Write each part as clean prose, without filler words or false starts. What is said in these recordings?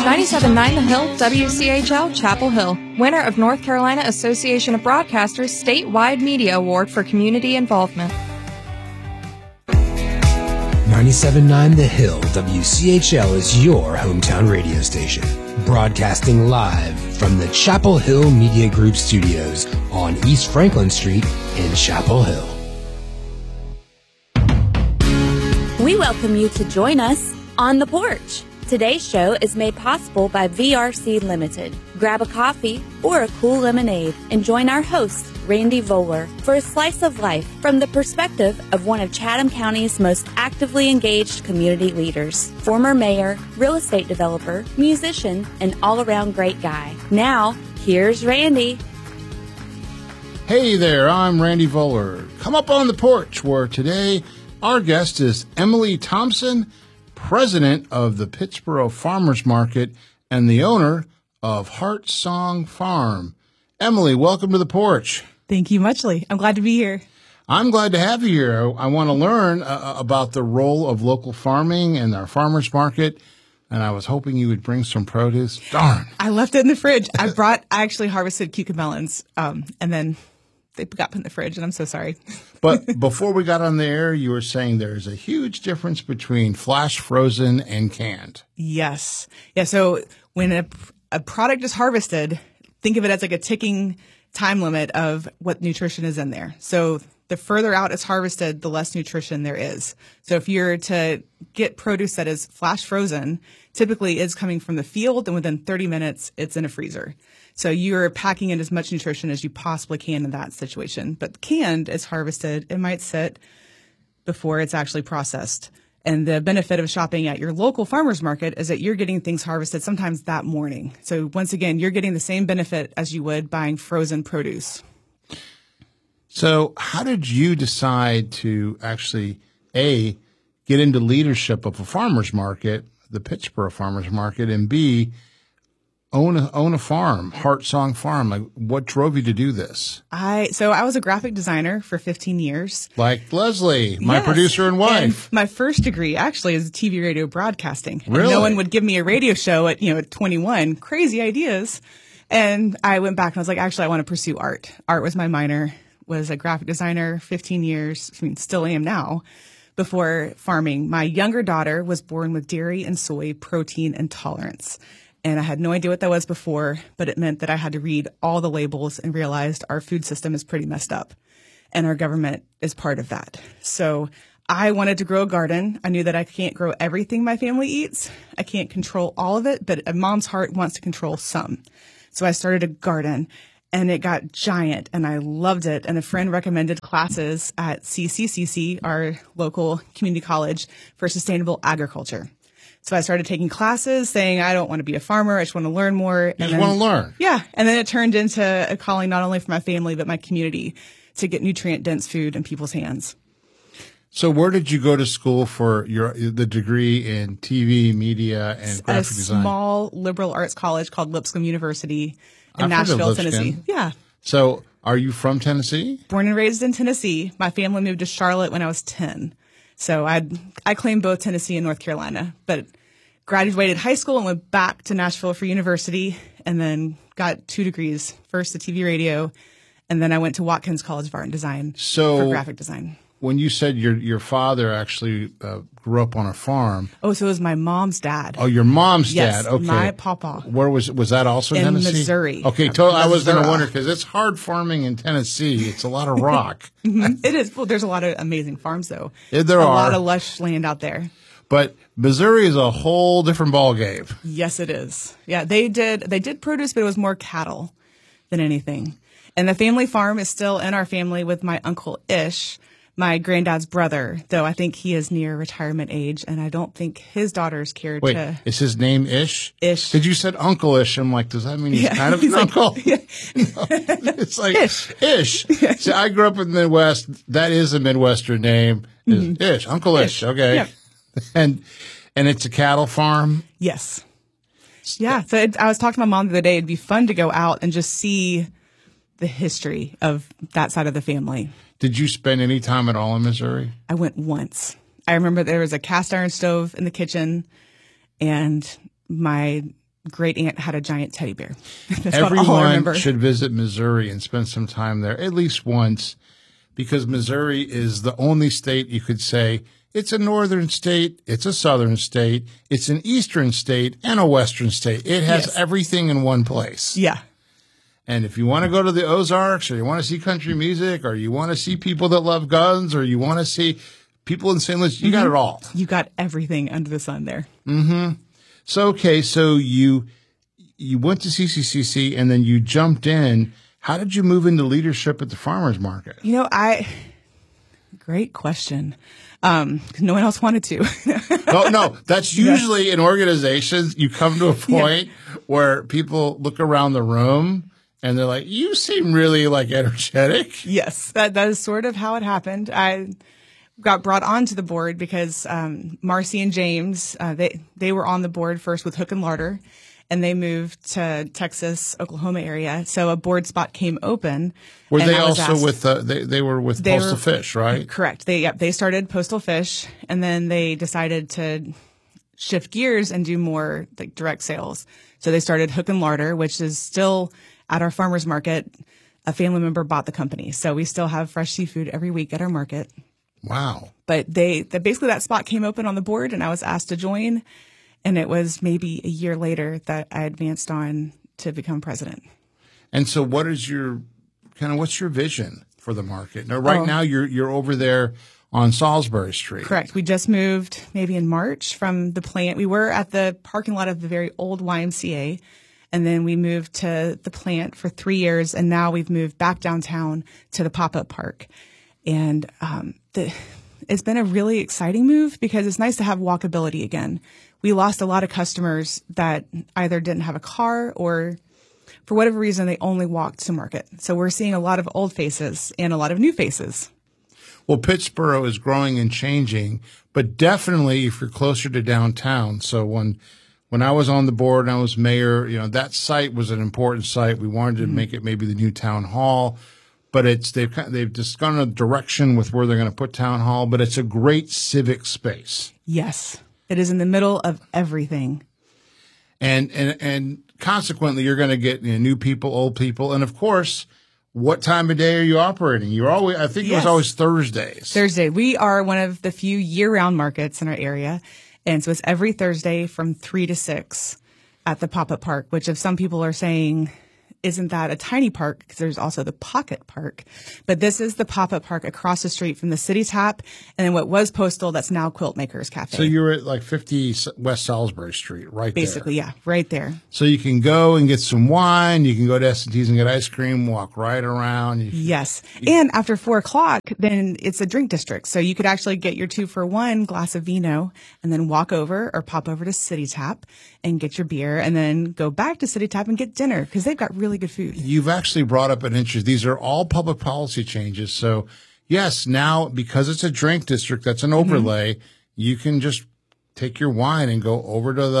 97.9 The Hill, WCHL, Chapel Hill. Winner of North Carolina Association of Broadcasters Statewide Media Award for Community Involvement. 97.9 The Hill, WCHL is your hometown radio station. Broadcasting live from the Chapel Hill Media Group studios on East Franklin Street in Chapel Hill. We welcome you to join us on the porch. Today's show is made possible by VRC Limited. Grab a coffee or a cool lemonade and join our host, Randy Voller, for a slice of life from the perspective of one of Chatham County's most actively engaged community leaders, former mayor, real estate developer, musician, and all-around great guy. Now, here's Randy. Hey there, I'm Randy Voller. Come up on the porch, where today our guest is Emily Thompson, president of the Pittsboro Farmers Market and the owner of Heart Song Farm. Emily, welcome to the porch. Thank you muchly. I'm glad to be here. I'm glad to have you here. I want to learn about the role of local farming and our farmers market, and I was hoping you would bring some produce. Darn. I left it in the fridge. I actually harvested cucamelons, and then they got put in the fridge, and I'm so sorry. But before we got on the air, you were saying there's a huge difference between flash frozen and canned. Yes. Yeah, so when a product is harvested, think of it as like a ticking time limit of what nutrition is in there. So the further out it's harvested, the less nutrition there is. So if you're to get produce that is flash frozen, typically it's coming from the field, and within 30 minutes, it's in a freezer. So you're packing in as much nutrition as you possibly can in that situation. But canned is harvested. It might sit before it's actually processed. And the benefit of shopping at your local farmer's market is that you're getting things harvested sometimes that morning. So once again, you're getting the same benefit as you would buying frozen produce. So how did you decide to actually, A, get into leadership of a farmer's market, the Pittsboro Farmers Market, and B, own a farm, Heart Song Farm? Like, what drove you to do this? So I was a graphic designer for 15 years. Like Leslie, my Yes. producer and wife. And my first degree actually is TV radio broadcasting. And Really? no one would give me a radio show at 21. Crazy ideas. And I went back and I was like, actually, I want to pursue art. Art was my minor. Was a graphic designer 15 years. I mean, still am now. Before farming, my younger daughter was born with dairy and soy protein intolerance. And I had no idea what that was before, but it meant that I had to read all the labels and realized our food system is pretty messed up. And our government is part of that. So I wanted to grow a garden. I knew that I can't grow everything my family eats. I can't control all of it, but a mom's heart wants to control some. So I started a garden, and it got giant, and I loved it. And a friend recommended classes at CCCC, our local community college for sustainable agriculture. So I started taking classes saying, I don't want to be a farmer. I just want to learn more. You just want to learn. Yeah. And then it turned into a calling not only for my family, but my community to get nutrient-dense food in people's hands. So where did you go to school for the degree in TV, media, and graphic design? A small liberal arts college called Lipscomb University in I've heard of Nashville, Lipscomb. Tennessee. Yeah. So are you from Tennessee? Born and raised in Tennessee. My family moved to Charlotte when I was 10. So I claim both Tennessee and North Carolina, but graduated high school and went back to Nashville for university, and then got 2 degrees, first the TV radio, and then I went to Watkins College of Art and Design for graphic design. When you said your father actually grew up on a farm. Oh, so it was my mom's dad. Oh, your mom's Yes, dad. Okay. my papa. Where was that also in Tennessee? Missouri. Okay, I was going to Missouri. wonder because it's hard farming in Tennessee. It's a lot of rock. It is. Well, there's a lot of amazing farms, though. Yeah, there a are. lot of lush land out there. But Missouri is a whole different ballgame. Yes, it is. Yeah, they did produce, but it was more cattle than anything. And the family farm is still in our family with my uncle Ish, my granddad's brother, though I think he is near retirement age, and I don't think his daughters cared Wait, to. is his name Ish? Ish. Because you said Uncle Ish. I'm like, does that mean he's kind of an uncle? Yeah. No, it's like Ish. See, I grew up in the Midwest. That is a Midwestern name. Is Ish. Uncle Ish. Okay. Yeah. And it's a cattle farm? Yes. Yeah. So I was talking to my mom the other day. It'd be fun to go out and just see the history of that side of the family. Did you spend any time at all in Missouri? I went once. I remember there was a cast iron stove in the kitchen, and my great aunt had a giant teddy bear. That's all I remember. Everyone should visit Missouri and spend some time there at least once, because Missouri is the only state you could say it's a northern state, it's a southern state, it's an eastern state, and a western state. It has everything in one place. Yeah. And if you want to go to the Ozarks, or you want to see country music, or you want to see people that love guns, or you want to see people in St. Louis, you got it all. You got everything under the sun there. Mm-hmm. So, okay, so you went to CCCC and then you jumped in. How did you move into leadership at the farmers market? Great question. 'Cause no one else wanted to. No, that's usually in organizations. You come to a point where people look around the room and they're like, you seem really like energetic. Yes, that is sort of how it happened. I got brought onto the board because Marcy and James, they were on the board first with Hook and Larder, and they moved to Texas, Oklahoma area. So a board spot came open. Were they also with they were with Postal Fish, right? Correct. They started Postal Fish, and then they decided to shift gears and do more like direct sales. So they started Hook and Larder, which is still at our farmers market. A family member bought the company, so we still have fresh seafood every week at our market. Wow. But basically that spot came open on the board and I was asked to join. And it was maybe a year later that I advanced on to become president. And so what's your vision for the market? Now, right now you're over there on Salisbury Street. Correct. We just moved maybe in March from the plant. We were at the parking lot of the very old YMCA. And then we moved to the plant for 3 years. And now we've moved back downtown to the pop-up park. And it's been a really exciting move because it's nice to have walkability again. We lost a lot of customers that either didn't have a car or for whatever reason, they only walked to market. So we're seeing a lot of old faces and a lot of new faces. Well, Pittsboro is growing and changing, but definitely if you're closer to downtown. So when I was on the board and I was mayor, that site was an important site. We wanted to make it maybe the new town hall. But they've just gone in a direction with where they're going to put town hall, but it's a great civic space. Yes, it is in the middle of everything. And consequently, you're going to get new people, old people, and of course, what time of day are you operating? It was always Thursdays. Thursday. We are one of the few year-round markets in our area, and so it's every Thursday from 3 to 6 at the pop-up park. Which, if some people are saying, isn't that a tiny park? Because there's also the Pocket Park. But this is the pop-up park across the street from the City Tap and then what was Postal, that's now Quilt Makers Cafe. So you're at like 50 West Salisbury Street, right there. Basically, yeah, right there. So you can go and get some wine. You can go to S&T's and get ice cream, walk right around. Yes. And after 4 o'clock, then it's a drink district. So you could actually get your 2-for-1 glass of vino and then walk over or pop over to City Tap and get your beer and then go back to City Tap and get dinner because they've got really good food. You've actually brought up an interest. These are all public policy changes. So yes, now because it's a drink district, that's an overlay. You can just take your wine and go over to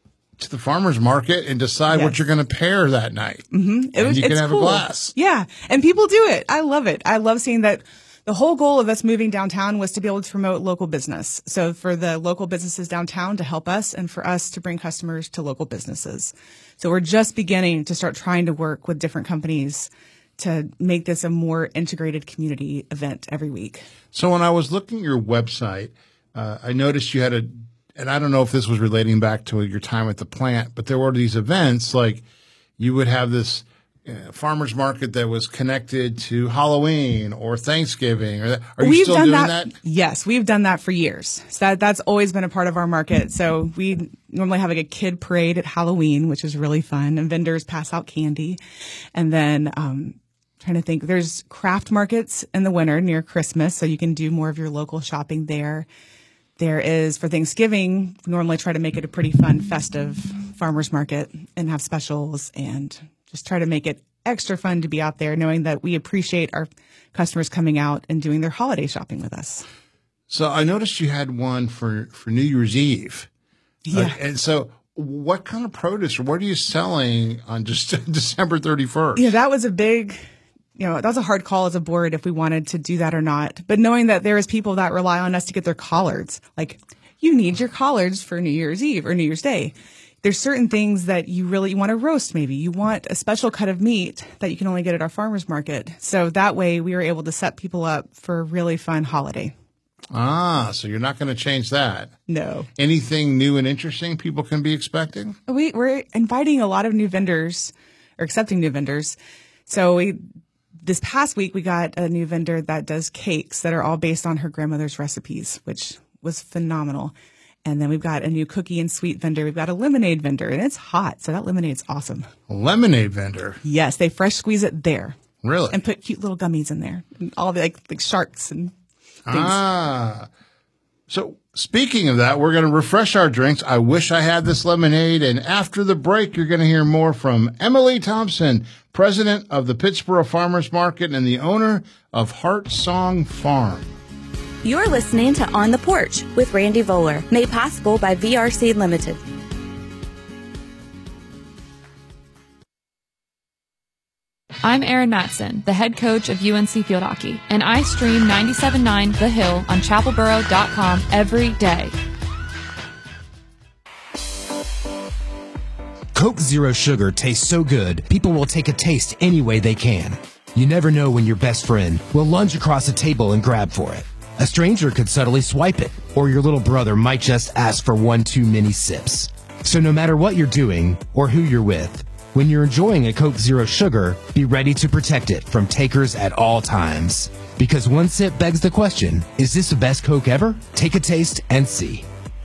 the farmer's market and decide what you're going to pair that night. And you can have a glass. Yeah. And people do it. I love it. I love seeing that. The whole goal of us moving downtown was to be able to promote local business. So for the local businesses downtown to help us and for us to bring customers to local businesses. So we're just beginning to start trying to work with different companies to make this a more integrated community event every week. So when I was looking at your website, I noticed you had and I don't know if this was relating back to your time at the plant, but there were these events like you would have this farmers market that was connected to Halloween or Thanksgiving. Are you still doing that? Yes, we've done that for years. So that's always been a part of our market. So we normally have like a kid parade at Halloween, which is really fun, and vendors pass out candy. And then trying to think, there's craft markets in the winter near Christmas, so you can do more of your local shopping there. There is, for Thanksgiving, normally try to make it a pretty fun, festive farmers market and have specials and just try to make it extra fun to be out there, knowing that we appreciate our customers coming out and doing their holiday shopping with us. So I noticed you had one for New Year's Eve. Yeah. And so what kind of produce or what are you selling on just December 31st? Yeah, that was a big, that was a hard call as a board if we wanted to do that or not. But knowing that there is people that rely on us to get their collards, like you need your collards for New Year's Eve or New Year's Day. there's certain things that you really want to roast. Maybe you want a special cut of meat that you can only get at our farmers market. So that way we were able to set people up for a really fun holiday. Ah, so you're not going to change that. No. Anything new and interesting people can be expecting? We're inviting a lot of new vendors, or accepting new vendors. So this past week, we got a new vendor that does cakes that are all based on her grandmother's recipes, which was phenomenal. And then we've got a new cookie and sweet vendor. We've got a lemonade vendor, and it's hot, so that lemonade's awesome. A lemonade vendor? Yes, they fresh squeeze it there. Really? And put cute little gummies in there, and all the like sharks and things. Ah. So speaking of that, we're going to refresh our drinks. I wish I had this lemonade. And after the break, you're going to hear more from Emily Thompson, president of the Pittsboro Farmers Market and the owner of Heart Song Farm. You're listening to On the Porch with Randy Voller, made possible by VRC Limited. I'm Erin Matson, the head coach of UNC Field Hockey, and I stream 97.9 The Hill on chapelboro.com every day. Coke Zero Sugar tastes so good, people will take a taste any way they can. You never know when your best friend will lunge across a table and grab for it. A stranger could subtly swipe it, or your little brother might just ask for one too many sips. So no matter what you're doing or who you're with, when you're enjoying a Coke Zero Sugar, be ready to protect it from takers at all times. Because one sip begs the question, is this the best Coke ever? Take a taste and see.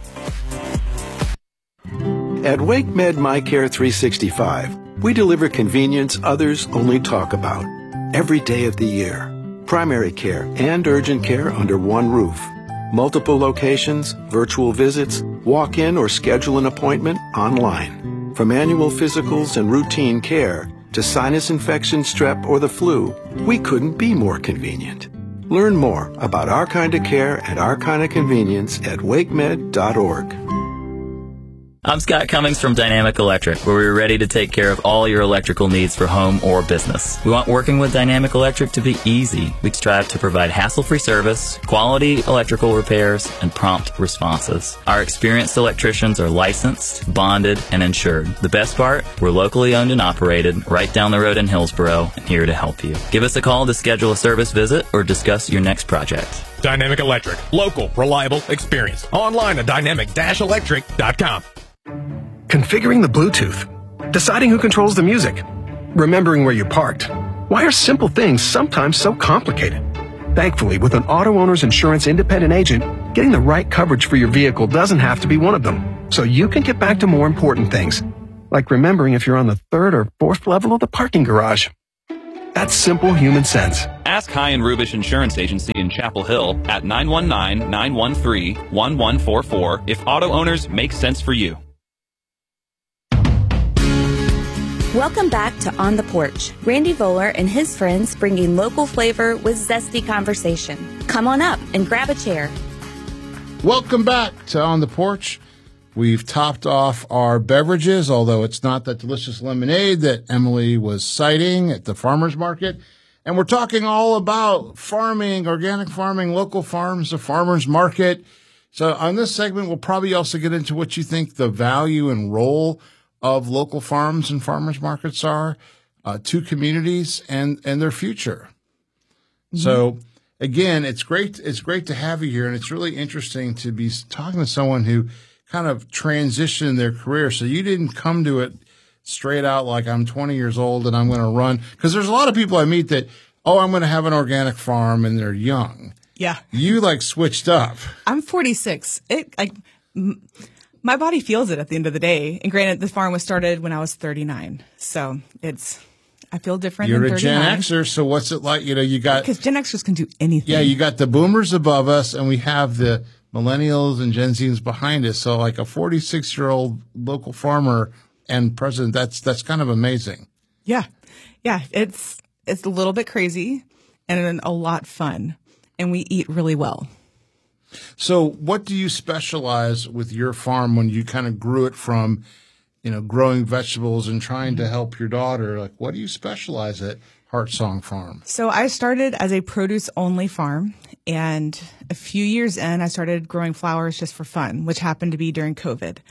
At WakeMed MyCare 365, we deliver convenience others only talk about. Every day of the year. Primary care and urgent care under one roof. Multiple locations, virtual visits, walk in or schedule an appointment online. From annual physicals and routine care to sinus infection, strep, or the flu, we couldn't be more convenient. Learn more about our kind of care and our kind of convenience at wakemed.org. I'm Scott Cummings from Dynamic Electric, where we're ready to take care of all your electrical needs for home or business. We want working with Dynamic Electric to be easy. We strive to provide hassle-free service, quality electrical repairs, and prompt responses. Our experienced electricians are licensed, bonded, and insured. The best part, we're locally owned and operated, right down the road in Hillsboro, and here to help you. Give us a call to schedule a service visit or discuss your next project. Dynamic Electric. Local, reliable, experience. Online at dynamic-electric.com. Configuring the Bluetooth, deciding who controls the music, remembering where you parked. Why are simple things sometimes so complicated? Thankfully, with an auto owner's insurance independent agent, getting the right coverage for your vehicle doesn't have to be one of them. So you can get back to more important things, like remembering if you're on the third or fourth level of the parking garage. That's simple human sense. Ask High and Rubish Insurance Agency in Chapel Hill at 919-913-1144 if auto owners make sense for you. Welcome back to On the Porch. Randy Voller and his friends bringing local flavor with zesty conversation. Come on up and grab a chair. Welcome back to On the Porch. We've topped off our beverages, although it's not that delicious lemonade that Emily was citing at the farmer's market. And we're talking all about farming, organic farming, local farms, the farmer's market. So on this segment, we'll probably also get into what you think the value and role of local farms and farmers markets are to communities and their future. Mm-hmm. So again, it's great to have you here, and it's really interesting to be talking to someone who kind of transitioned their career. So you didn't come to it straight out like I'm 20 years old and I'm going to run, because there's a lot of people I meet that, I'm going to have an organic farm, and they're young. Yeah. You switched up. I'm 46. My body feels it at the end of the day. And granted, the farm was started when I was 39. So I feel different than 39. You're a Gen Xer, so what's it like? You got... Because Gen Xers can do anything. Yeah, you got the boomers above us, and we have the millennials and Gen Zs behind us. So like a 46-year-old local farmer and president, that's kind of amazing. Yeah. Yeah. It's a little bit crazy and a lot fun. And we eat really well. So what do you specialize with your farm when you kind of grew it from, growing vegetables and trying to help your daughter? What do you specialize at Heart Song Farm? So I started as a produce-only farm, and a few years in, I started growing flowers just for fun, which happened to be during COVID.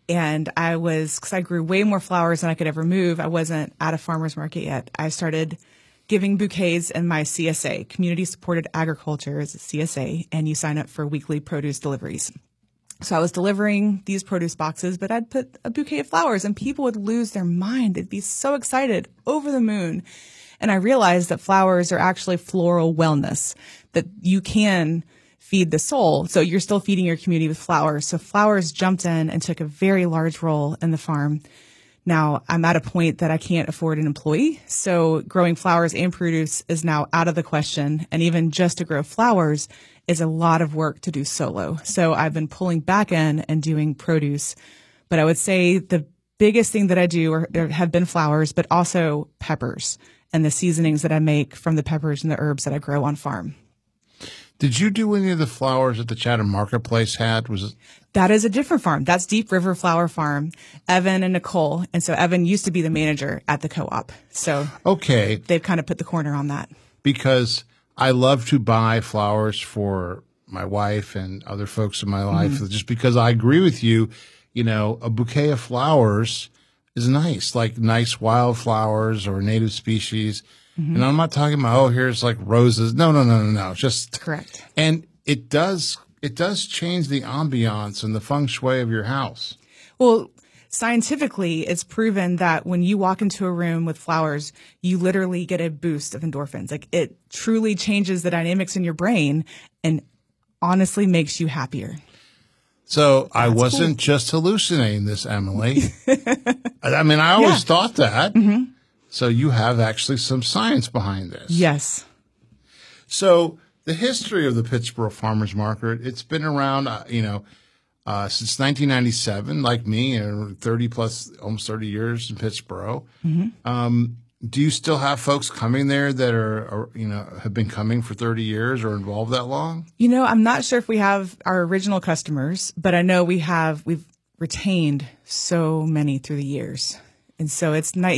And because I grew way more flowers than I could ever move, I wasn't at a farmer's market yet. I started giving bouquets in my CSA, Community Supported Agriculture, is a CSA, and you sign up for weekly produce deliveries. So I was delivering these produce boxes, but I'd put a bouquet of flowers and people would lose their mind. They'd be so excited, over the moon. And I realized that flowers are actually floral wellness, that you can feed the soul. So you're still feeding your community with flowers. So flowers jumped in and took a very large role in the farm. Now I'm at a point that I can't afford an employee. So growing flowers and produce is now out of the question. And even just to grow flowers is a lot of work to do solo. So I've been pulling back in and doing produce. But I would say the biggest thing that I do have been flowers, but also peppers and the seasonings that I make from the peppers and the herbs that I grow on farm. Did you do any of the flowers that the Chatham Marketplace had? That is a different farm. That's Deep River Flower Farm, Evan and Nicole. And so Evan used to be the manager at the co-op. So okay, they've kind of put the corner on that. Because I love to buy flowers for my wife and other folks in my life, just because I agree with you. You know, a bouquet of flowers is nice, like nice wildflowers or native species. And I'm not talking about, here's like roses. No. Just correct. And it does change the ambiance and the feng shui of your house. Well, scientifically, it's proven that when you walk into a room with flowers, you literally get a boost of endorphins. Like it truly changes the dynamics in your brain and honestly makes you happier. So I wasn't just hallucinating this, Emily. I mean, I always thought that. So you have actually some science behind this. Yes. So the history of the Pittsboro Farmers Market, it's been around, since 1997, like me, 30 plus, almost 30 years in Pittsboro. Do you still have folks coming there that are have been coming for 30 years or involved that long? You know, I'm not sure if we have our original customers, but I know we've retained so many through the years. And so it's not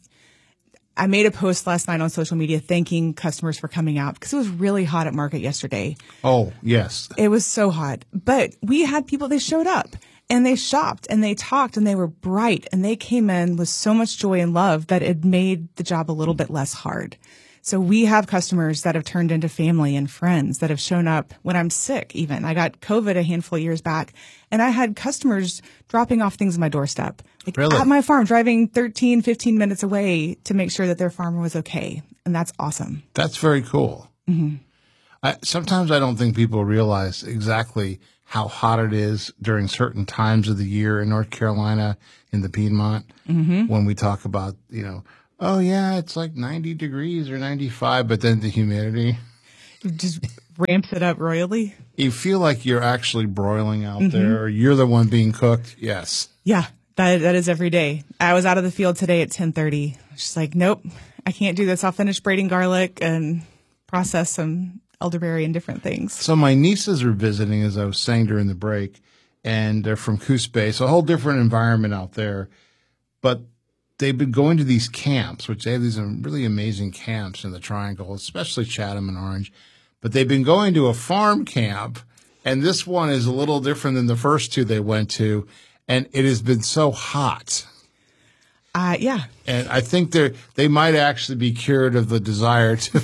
I made a post last night on social media thanking customers for coming out because it was really hot at market yesterday. Oh, yes. It was so hot. But we had people, they showed up and they shopped and they talked and they were bright and they came in with so much joy and love that it made the job a little bit less hard. So we have customers that have turned into family and friends that have shown up when I'm sick even. I got COVID a handful of years back and I had customers dropping off things on my doorstep. Really? At my farm, driving 13, 15 minutes away to make sure that their farmer was okay. And that's awesome. That's very cool. Sometimes I don't think people realize exactly how hot it is during certain times of the year in North Carolina, in the Piedmont, when we talk about, oh, yeah, it's like 90 degrees or 95, but then the humidity just ramps it up royally. You feel like you're actually broiling out there, or you're the one being cooked. Yes. Yeah, that is every day. I was out of the field today at 10:30. Just like, nope, I can't do this. I'll finish braiding garlic and process some elderberry and different things. So my nieces are visiting, as I was saying during the break, and they're from Coos Bay, so a whole different environment out there. But they've been going to these camps, which they have these really amazing camps in the Triangle, especially Chatham and Orange. But they've been going to a farm camp, and this one is a little different than the first two they went to, and it has been so hot. Yeah. And I think they might actually be cured of the desire to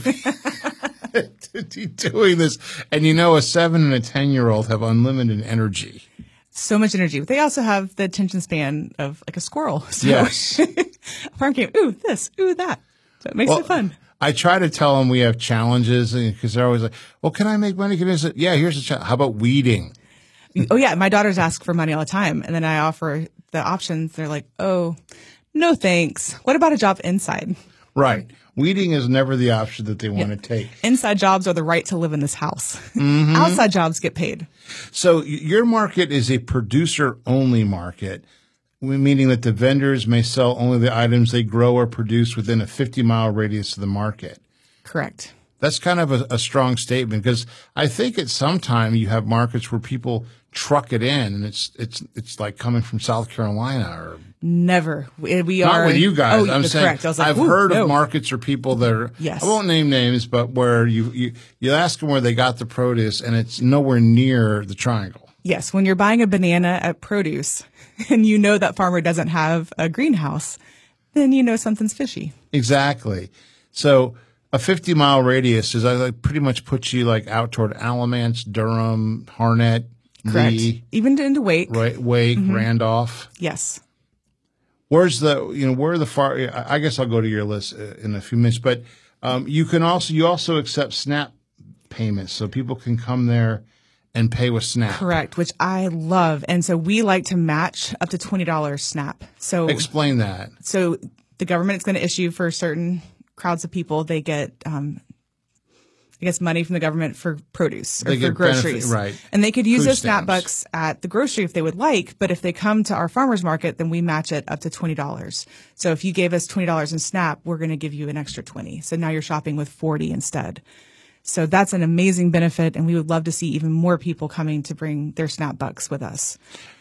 be doing this. And a 7 and a 10-year-old have unlimited energy. So much energy. But they also have the attention span of like a squirrel. So yes. Farm camp, ooh, this, ooh, that. So it makes it fun. I try to tell them we have challenges because they're always like, well, can I make money? Yeah, here's a challenge. How about weeding? Oh, yeah. My daughters ask for money all the time. And then I offer the options. They're like, oh, no, thanks. What about a job inside? Right. Weeding is never the option that they want to take. Inside jobs are the right to live in this house. Outside jobs get paid. So your market is a producer-only market, meaning that the vendors may sell only the items they grow or produce within a 50-mile radius of the market. Correct. That's kind of a strong statement because I think at some time you have markets where people truck it in and it's like coming from South Carolina or never. We not are with you guys. Oh, I'm saying correct. I was like, I've heard of markets or people that are. Yes. I won't name names, but where you ask them where they got the produce and it's nowhere near the Triangle. Yes, when you're buying a banana at produce and you know that farmer doesn't have a greenhouse, then you know something's fishy. Exactly. So a 50-mile radius is pretty much puts you like out toward Alamance, Durham, Harnett, Correct. Lee, Even into Wake. right? Wake, Randolph. Yes. Where are the far? I guess I'll go to your list in a few minutes, but you also accept SNAP payments, so people can come there and pay with SNAP. Correct, which I love. And so we like to match up to $20 SNAP. So explain that. So the government is going to issue for certain crowds of people. They get, money from the government for produce or for groceries. Right. And they could use Food those SNAP stamps. bucks at the grocery if they would like. But if they come to our farmers market, then we match it up to $20. So if you gave us $20 in SNAP, we're going to give you an extra 20. So now you're shopping with 40 instead. So that's an amazing benefit, and we would love to see even more people coming to bring their SNAP bucks with us.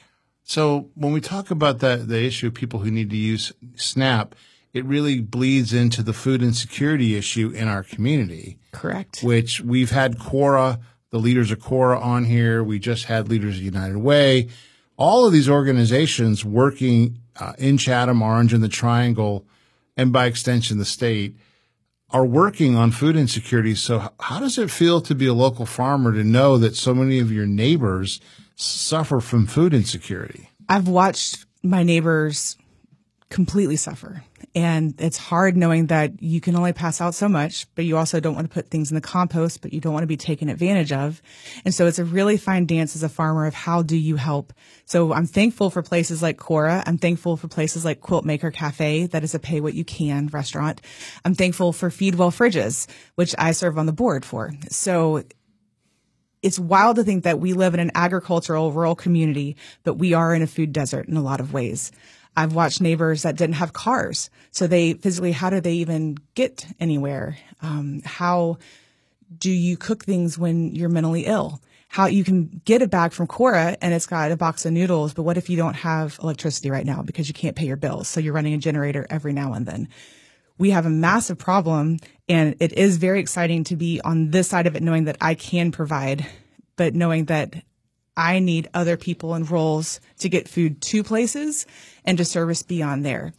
So when we talk about the issue of people who need to use SNAP, it really bleeds into the food insecurity issue in our community. Correct. Which we've had Cora, the leaders of Cora on here. We just had leaders of United Way. All of these organizations working in Chatham, Orange, and the Triangle, and by extension the state, are working on food insecurity. So how does it feel to be a local farmer to know that so many of your neighbors suffer from food insecurity? I've watched my neighbors completely suffer. And it's hard knowing that you can only pass out so much, but you also don't want to put things in the compost, but you don't want to be taken advantage of. And so it's a really fine dance as a farmer of how do you help? So I'm thankful for places like Cora. I'm thankful for places like Quilt Maker Cafe. That is a pay what you can restaurant. I'm thankful for Feed Well Fridges, which I serve on the board for. So it's wild to think that we live in an agricultural rural community, but we are in a food desert in a lot of ways. I've watched neighbors that didn't have cars. So how do they even get anywhere? How do you cook things when you're mentally ill? How you can get a bag from Cora and it's got a box of noodles, but what if you don't have electricity right now because you can't pay your bills? So you're running a generator every now and then. We have a massive problem, and it is very exciting to be on this side of it, knowing that I can provide, but knowing that I need other people and roles to get food to places and to service beyond there.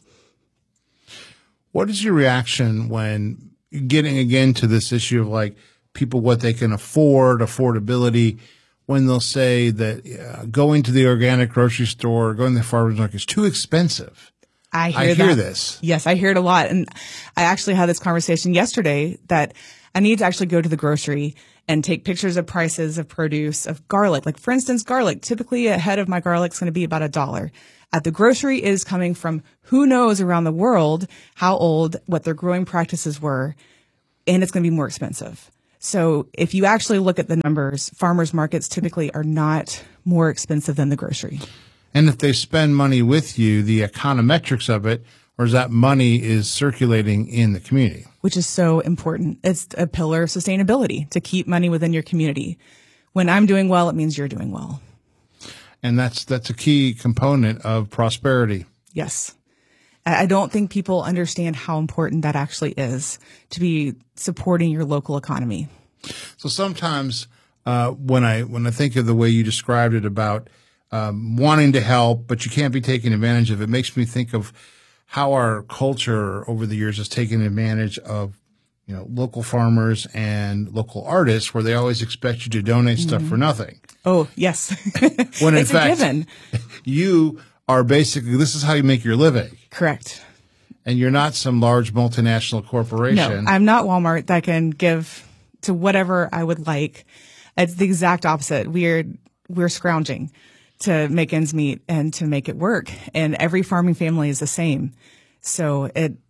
What is your reaction when getting again to this issue of like people, what they can afford, affordability, when they'll say that going to the organic grocery store, going to the farmer's market is too expensive? I hear this. Yes, I hear it a lot. And I actually had this conversation yesterday that I need to actually go to the grocery and take pictures of prices of produce, of garlic. Like, for instance, garlic. Typically, a head of my garlic is going to be about $1. At the grocery, it is coming from who knows around the world how old, what their growing practices were, and it's going to be more expensive. So if you actually look at the numbers, farmers markets typically are not more expensive than the grocery. And if they spend money with you, the econometrics of it, or is that money is circulating in the community? Which is so important. It's a pillar of sustainability to keep money within your community. When I'm doing well, it means you're doing well. And that's a key component of prosperity. Yes. I don't think people understand how important that actually is to be supporting your local economy. So sometimes when I think of the way you described it about wanting to help, but you can't be taken advantage of, it makes me think of how our culture over the years has taken advantage of, local farmers and local artists, where they always expect you to donate stuff for nothing. Oh, yes. When in it's fact, a given. You are basically, this is how you make your living. Correct. And you're not some large multinational corporation. No, I'm not Walmart that can give to whatever I would like. It's the exact opposite. We're scrounging to make ends meet and to make it work. And every farming family is the same. So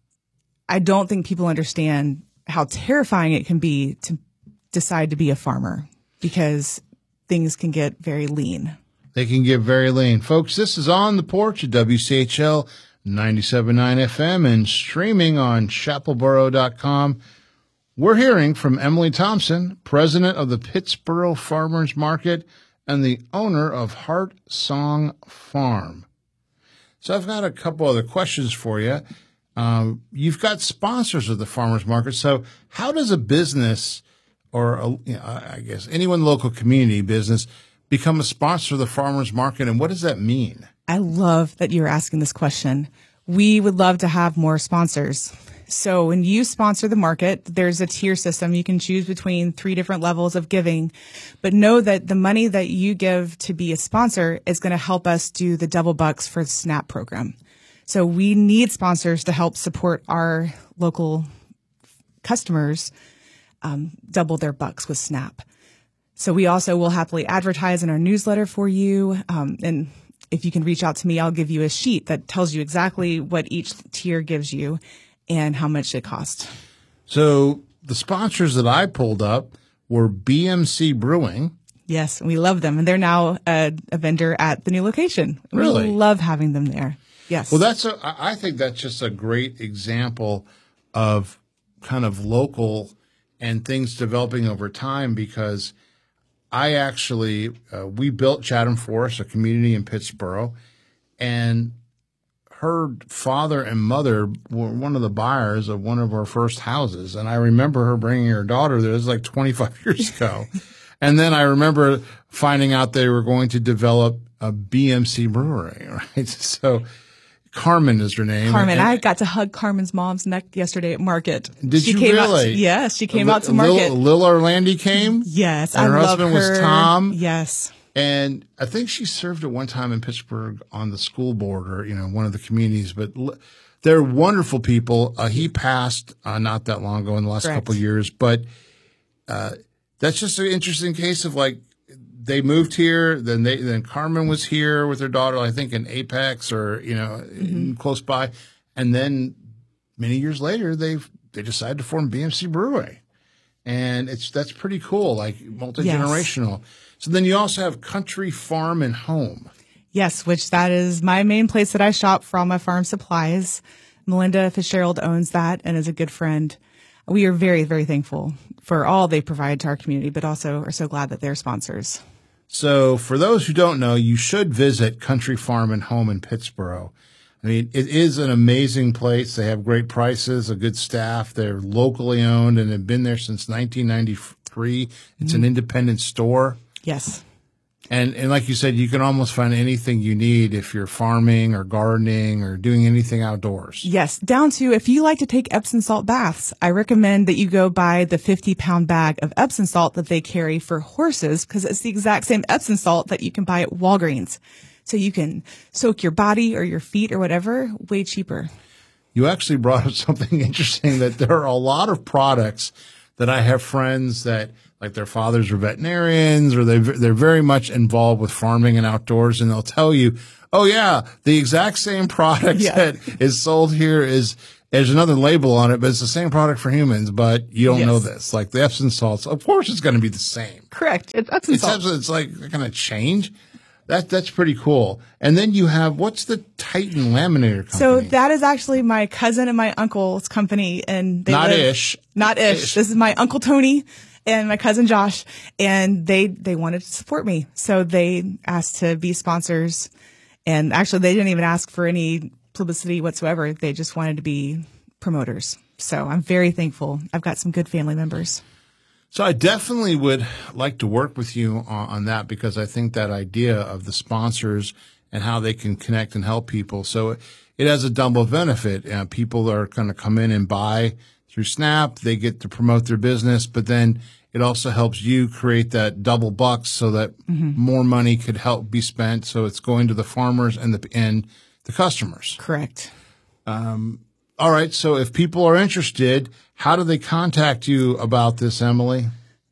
I don't think people understand how terrifying it can be to decide to be a farmer, because things can get very lean. They can get very lean. Folks, this is On the Porch at WCHL 97.9 FM and streaming on chapelboro.com. We're hearing from Emily Thompson, president of the Pittsboro Farmers Market and the owner of Heart Song Farm. So I've got a couple other questions for you. You've got sponsors of the farmers market. So how does a business or I guess anyone local community business become a sponsor of the farmers market, and what does that mean? I love that you're asking this question. We would love to have more sponsors. So when you sponsor the market, there's a tier system. You can choose between 3 different levels of giving, but know that the money that you give to be a sponsor is going to help us do the double bucks for the SNAP program. So we need sponsors to help support our local customers double their bucks with SNAP. So we also will happily advertise in our newsletter for you. And if you can reach out to me, I'll give you a sheet that tells you exactly what each tier gives you and how much it costs. So the sponsors that I pulled up were BMC Brewing. Yes, we love them. And they're now a vendor at the new location. Really? We love having them there. Yes. Well, I think that's just a great example of kind of local and things developing over time, because I actually, we built Chatham Forest, a community in Pittsboro, and her father and mother were one of the buyers of one of our first houses. And I remember her bringing her daughter there. It was like 25 years ago. And then I remember finding out they were going to develop a BMC brewery, right? So Carmen is her name. Carmen. I got to hug Carmen's mom's neck yesterday at market. Did you really? Yes, she came out to market. Lil Orlandi came? Yes, and her husband was Tom. Yes. And I think she served at one time in Pittsburgh on the school board, or, one of the communities. But they're wonderful people. He passed not that long ago, in the last couple of years. But that's just an interesting case of, like, they moved here. Then Carmen was here with her daughter, I think in Apex or close by. And then many years later, they decided to form BMC Brewery, and that's pretty cool, like multi-generational. Yes. So then you also have Country Farm and Home. Yes, which that is my main place that I shop for all my farm supplies. Melinda Fitzgerald owns that and is a good friend. We are very, very thankful for all they provide to our community, but also are so glad that they're sponsors. So for those who don't know, you should visit Country Farm and Home in Pittsboro. I mean, it is an amazing place. They have great prices, a good staff. They're locally owned and have been there since 1993. It's an independent store. Yes. And like you said, you can almost find anything you need if you're farming or gardening or doing anything outdoors. Yes, down to if you like to take Epsom salt baths, I recommend that you go buy the 50-pound bag of Epsom salt that they carry for horses, because it's the exact same Epsom salt that you can buy at Walgreens. So you can soak your body or your feet or whatever way cheaper. You actually brought up something interesting, that there are a lot of products that I have friends that, like, their fathers are veterinarians, or they're very much involved with farming and outdoors, and they'll tell you, oh yeah, the exact same product that is sold here there's another label on it, but it's the same product for humans, but you don't know this. Like the Epsom salts, of course it's going to be the same. Correct. It's Epsom salt. It's like going to change. That's pretty cool. And then you have, what's the Titan Laminator company? So that is actually my cousin and my uncle's company, and they Not Ish. This is my Uncle Tony and my cousin Josh, and they wanted to support me. So they asked to be sponsors, and actually they didn't even ask for any publicity whatsoever. They just wanted to be promoters. So I'm very thankful. I've got some good family members. So I definitely would like to work with you on that, because I think that idea of the sponsors and how they can connect and help people. So it has a double benefit. People are going to come in and buy through SNAP. They get to promote their business, but then it also helps you create that double bucks so that more money could help be spent. So it's going to the farmers and the customers. Correct. All right. So if people are interested, how do they contact you about this, Emily?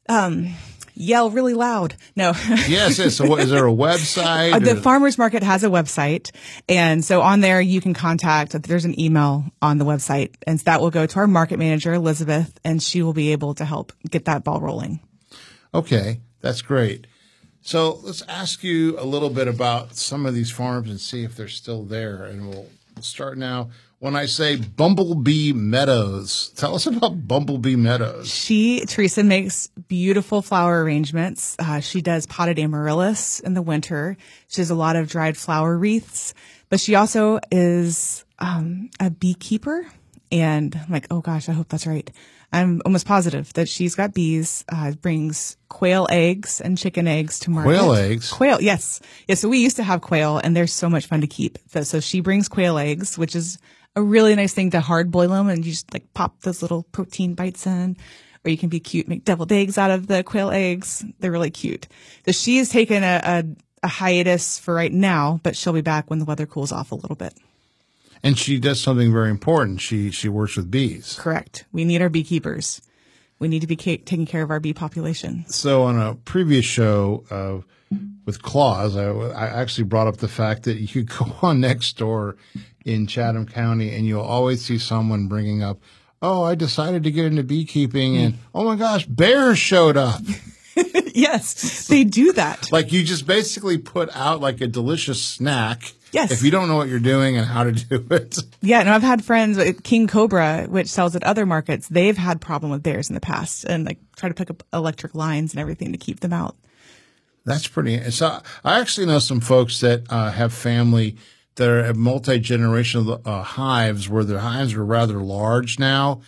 Yell really loud. No. Yes. So is there a website? The farmers market has a website. And so on there you can contact, there's an email on the website, and that will go to our market manager, Elizabeth, and she will be able to help get that ball rolling. Okay. That's great. So let's ask you a little bit about some of these farms and see if they're still there. And we'll start now. When I say Bumblebee Meadows, tell us about Bumblebee Meadows. Teresa makes beautiful flower arrangements. She does potted amaryllis in the winter. She does a lot of dried flower wreaths, but she also is a beekeeper, And I'm like, oh gosh, I hope that's right. I'm almost positive that she's got bees, brings quail eggs and chicken eggs to market. Quail eggs? Quail, yes. Yeah, so we used to have quail, and they're so much fun to keep. So she brings quail eggs, which is a really nice thing to hard boil them, and you just like pop those little protein bites in. Or you can be cute, make deviled eggs out of the quail eggs. They're really cute. So she has taken a hiatus for right now, but she'll be back when the weather cools off a little bit. And she does something very important. She works with bees. Correct. We need our beekeepers. We need to be taking care of our bee population. So on a previous show with Claus, I actually brought up the fact that you go on Nextdoor in Chatham County and you'll always see someone bringing up, oh, I decided to get into beekeeping and, oh my gosh, bears showed up. Yes, they do that. Like you just basically put out like a delicious snack. Yes. If you don't know what you're doing and how to do it. Yeah, and I've had friends at King Cobra, which sells at other markets. They've had problem with bears in the past and like try to pick up electric lines and everything to keep them out. That's pretty. So I actually know some folks that have family that are multi-generational hives where their hives are rather large now.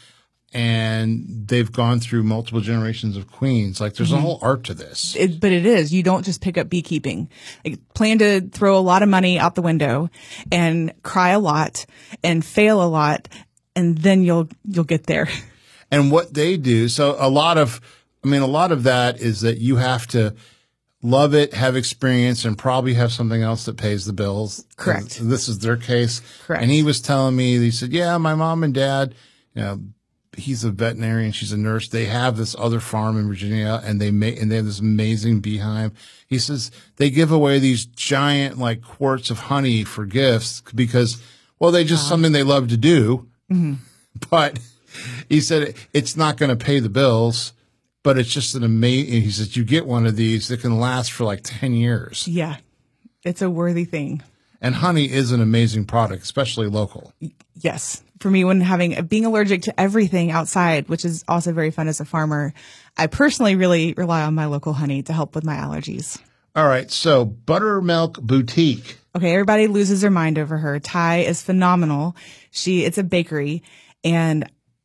And they've gone through multiple generations of queens. Like there's a whole art to this. But it is. You don't just pick up beekeeping. Like, plan to throw a lot of money out the window and cry a lot and fail a lot, and then you'll get there. And what they do, so a lot of that is that you have to love it, have experience, and probably have something else that pays the bills. Correct. This is their case. Correct. And he was telling me, he said, yeah, my mom and dad, he's a veterinarian. She's a nurse. They have this other farm in Virginia and they have this amazing beehive. He says they give away these giant like quarts of honey for gifts because, well, they just something they love to do. Mm-hmm. But he said it's not going to pay the bills, but it's just an amazing, he says you get one of these that can last for like 10 years. Yeah. It's a worthy thing. And honey is an amazing product, especially local. Yes. For me, when being allergic to everything outside, which is also very fun as a farmer, I personally really rely on my local honey to help with my allergies. All right. So Buttermilk Boutique. Okay. Everybody loses their mind over her. Ty is phenomenal. It's a bakery and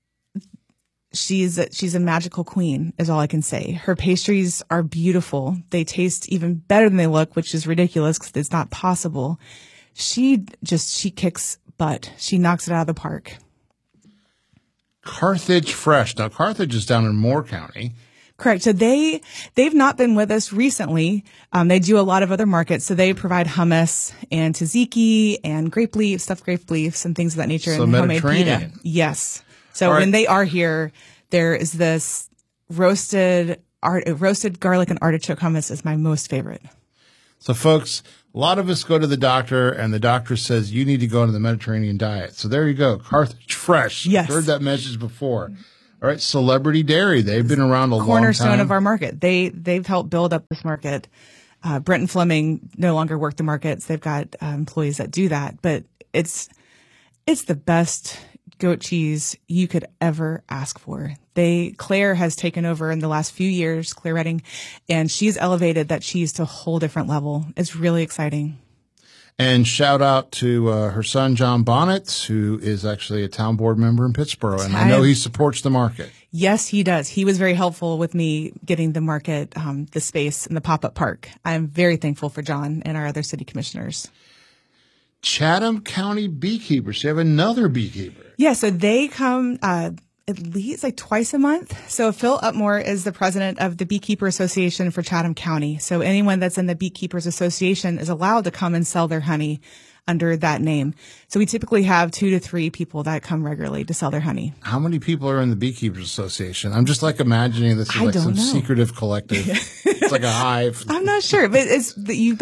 she's a magical queen is all I can say. Her pastries are beautiful. They taste even better than they look, which is ridiculous because it's not possible. She kicks butt. She knocks it out of the park. Carthage Fresh. Now, Carthage is down in Moore County. Correct. So they've not been with us recently. They do a lot of other markets. So they provide hummus and tzatziki and stuffed grape leaves and things of that nature. So and Mediterranean. Homemade pita. Yes. So when they are here, there is this roasted garlic and artichoke hummus is my most favorite. So folks, a lot of us go to the doctor and the doctor says you need to go into the Mediterranean diet. So there you go. Carthage Fresh. Yes. I've heard that message before. All right. Celebrity Dairy. They've been around a long time. Cornerstone of our market. They've helped build up this market. Brent and Fleming no longer work the markets. They've got employees that do that, but it's the best goat cheese you could ever ask for. Claire has taken over in the last few years, Claire Redding, and she's elevated that cheese to a whole different level. It's really exciting. And shout out to her son, John Bonnet, who is actually a town board member in Pittsburgh. And I know he supports the market. Yes, he does. He was very helpful with me getting the market, the space in the pop-up park. I'm very thankful for John and our other city commissioners. Chatham County Beekeepers. You have another beekeeper. Yeah, so they come at least like twice a month. So Phil Upmore is the president of the Beekeeper Association for Chatham County. So anyone that's in the Beekeepers Association is allowed to come and sell their honey under that name. So we typically have 2 to 3 people that come regularly to sell their honey. How many people are in the Beekeepers Association? I'm just like imagining this is like some secretive collective. It's like a hive. I'm not sure, but you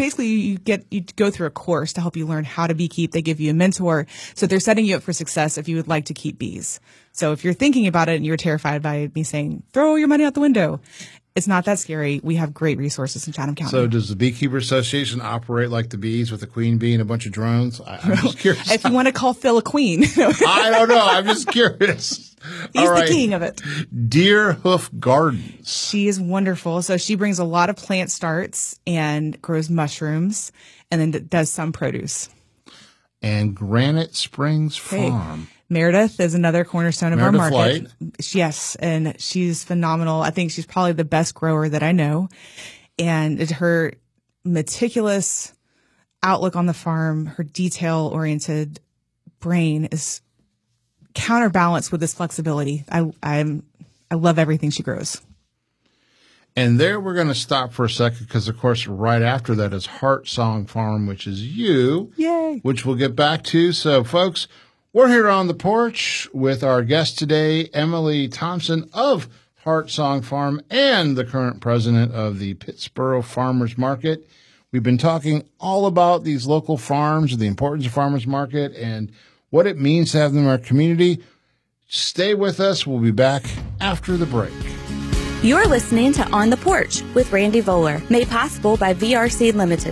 go through a course to help you learn how to beekeep. They give you a mentor. So they're setting you up for success if you would like to keep bees. So if you're thinking about it and you're terrified by me saying, throw your money out the window, it's not that scary. We have great resources in Chatham County. So does the Beekeeper Association operate like the bees with a queen bee and a bunch of drones? I'm just curious. If you want to call Phil a queen. I don't know. I'm just curious. He's the king of it. Deer Hoof Gardens. She is wonderful. So she brings a lot of plant starts and grows mushrooms and then does some produce. And Granite Springs Farm. Meredith is another cornerstone of our market. Light. Yes, and she's phenomenal. I think she's probably the best grower that I know. And her meticulous outlook on the farm, her detail-oriented brain is counterbalanced with this flexibility. I love everything she grows. And there we're going to stop for a second because, of course, right after that is Heart Song Farm, which is you. Yay. Which we'll get back to. So, folks, we're here on the porch with our guest today, Emily Thompson of Heart Song Farm and the current president of the Pittsboro Farmers Market. We've been talking all about these local farms, the importance of farmers market, and what it means to have them in our community. Stay with us. We'll be back after the break. You're listening to On the Porch with Randy Voller, made possible by VRC Limited.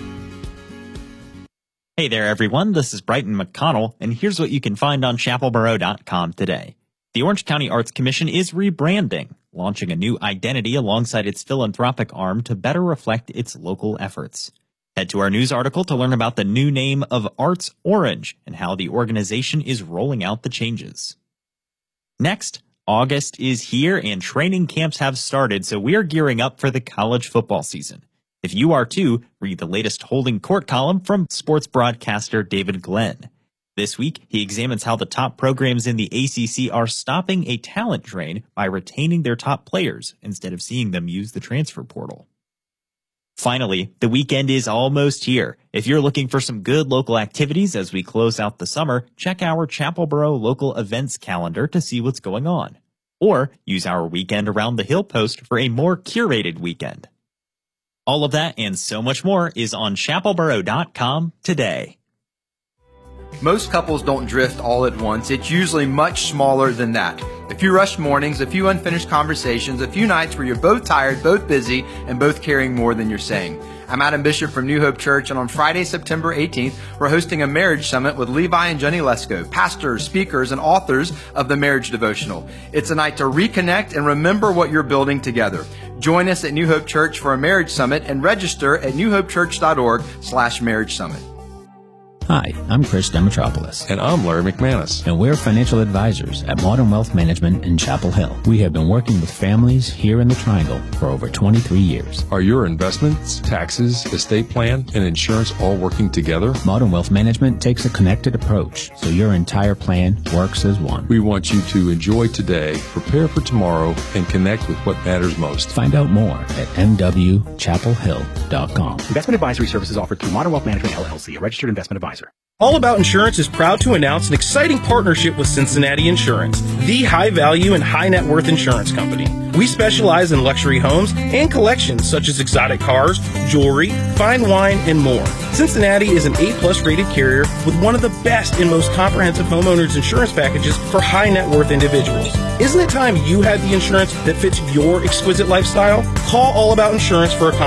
Hey there, everyone. This is Brighton McConnell, and here's what you can find on chapelboro.com today. The Orange County Arts Commission is rebranding, launching a new identity alongside its philanthropic arm to better reflect its local efforts. Head to our news article to learn about the new name of Arts Orange and how the organization is rolling out the changes. Next, August is here and training camps have started, so we are gearing up for the college football season. If you are too, read the latest Holding Court column from sports broadcaster David Glenn. This week, he examines how the top programs in the ACC are stopping a talent drain by retaining their top players instead of seeing them use the transfer portal. Finally, the weekend is almost here. If you're looking for some good local activities as we close out the summer, check our Chapelboro local events calendar to see what's going on. Or use our Weekend Around the Hill post for a more curated weekend. All of that and so much more is on chapelboro.com today. Most couples don't drift all at once. It's usually much smaller than that. A few rushed mornings, a few unfinished conversations, a few nights where you're both tired, both busy, and both carrying more than you're saying. I'm Adam Bishop from New Hope Church, and on Friday, September 18th, we're hosting a marriage summit with Levi and Jenny Lesko, pastors, speakers, and authors of the Marriage Devotional. It's a night to reconnect and remember what you're building together. Join us at New Hope Church for a marriage summit and register at newhopechurch.org/marriage summit. Hi, I'm Chris Demetropoulos. And I'm Larry McManus. And we're financial advisors at Modern Wealth Management in Chapel Hill. We have been working with families here in the Triangle for over 23 years. Are your investments, taxes, estate plan, and insurance all working together? Modern Wealth Management takes a connected approach, so your entire plan works as one. We want you to enjoy today, prepare for tomorrow, and connect with what matters most. Find out more at mwchapelhill.com. Investment advisory services offered through Modern Wealth Management, LLC, a registered investment advisor. All About Insurance is proud to announce an exciting partnership with Cincinnati Insurance, the high-value and high-net-worth insurance company. We specialize in luxury homes and collections such as exotic cars, jewelry, fine wine, and more. Cincinnati is an A+ rated carrier with one of the best and most comprehensive homeowners insurance packages for high-net-worth individuals. Isn't it time you had the insurance that fits your exquisite lifestyle? Call All About Insurance for a